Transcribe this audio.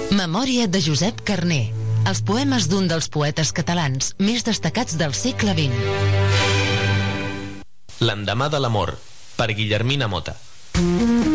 Memòria de Josep Carner. Els poemes d'un dels poetes catalans més destacats del segle XX. L'endemà de l'amor, per Guillermina Mota.